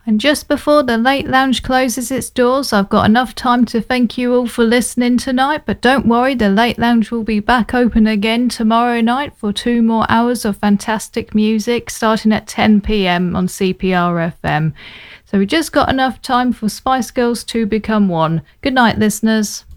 And just before the Late Lounge closes its doors, I've got enough time to thank you all for listening tonight. But don't worry, the Late Lounge will be back open again tomorrow night for 2 more hours of fantastic music starting at 10 p.m. on CPR FM. So we just got enough time for Spice Girls to become one. Good night, listeners.